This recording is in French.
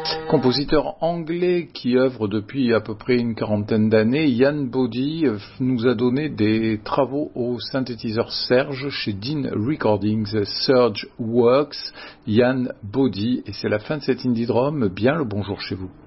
Compositeur anglais qui œuvre depuis à peu près une quarantaine d'années, Ian Boddy nous a donné des travaux au synthétiseur Serge chez Dean Recordings. Serge Works, Ian Boddy, et c'est la fin de cet Indie Drum. Bien le bonjour chez vous.